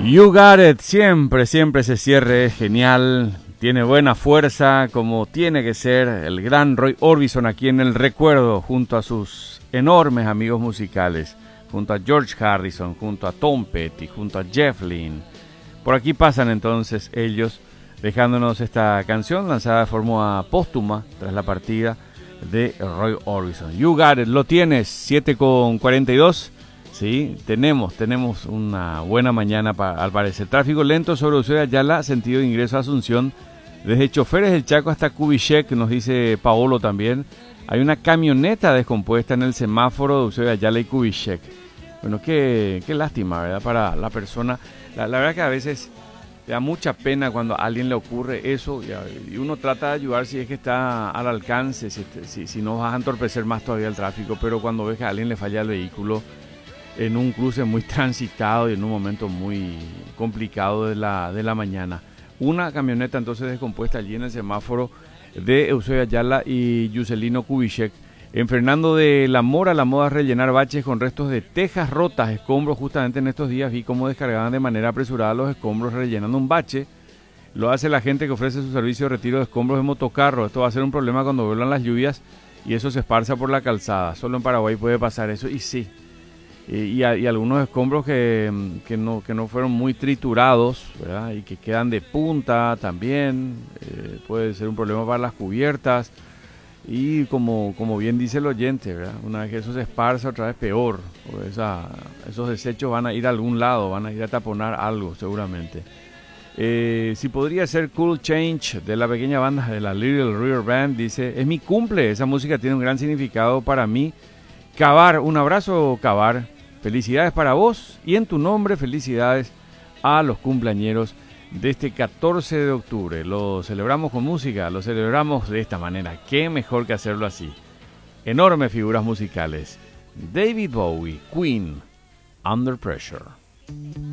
You Got It, siempre ese cierre es genial, tiene buena fuerza como tiene que ser el gran Roy Orbison aquí en el recuerdo junto a sus enormes amigos musicales, junto a George Harrison, junto a Tom Petty, junto a Jeff Lynne. Por aquí pasan entonces ellos dejándonos esta canción lanzada de forma póstuma tras la partida de Roy Orbison. You Got It, lo tienes, 7:42. Sí, tenemos una buena mañana al parecer. Tráfico lento sobre Eusebio Ayala, sentido de ingreso a Asunción. Desde Choferes del Chaco hasta Kubitschek, nos dice Paolo también. Hay una camioneta descompuesta en el semáforo de Eusebio Ayala y Kubitschek. Bueno, qué lástima, ¿verdad? Para la persona. La verdad que a veces te da mucha pena cuando a alguien le ocurre eso y uno trata de ayudar si es que está al alcance, si no vas a entorpecer más todavía el tráfico, pero cuando ves que a alguien le falla el vehículo en un cruce muy transitado y en un momento muy complicado de la mañana. Una camioneta entonces descompuesta allí en el semáforo de Eusebio Ayala y Juscelino Kubitschek. En Fernando de la Mora, la moda es rellenar baches con restos de tejas rotas, escombros. Justamente en estos días vi cómo descargaban de manera apresurada los escombros rellenando un bache. Lo hace la gente que ofrece su servicio de retiro de escombros de motocarro. Esto va a ser un problema cuando vuelvan las lluvias y eso se esparza por la calzada. Solo en Paraguay puede pasar eso y sí. Y algunos escombros que no fueron muy triturados, ¿verdad? Y que quedan de punta también, puede ser un problema para las cubiertas y como bien dice el oyente, ¿verdad? Una vez que eso se esparza otra vez peor, esos desechos van a ir a algún lado, van a ir a taponar algo seguramente. Si podría ser Cool Change de la pequeña banda de la Little River Band, dice, es mi cumple, esa música tiene un gran significado para mí. Cavar, un abrazo Cavar. Felicidades para vos y en tu nombre felicidades a los cumpleañeros de este 14 de octubre. Lo celebramos con música, lo celebramos de esta manera. Qué mejor que hacerlo así. Enormes figuras musicales. David Bowie, Queen, Under Pressure.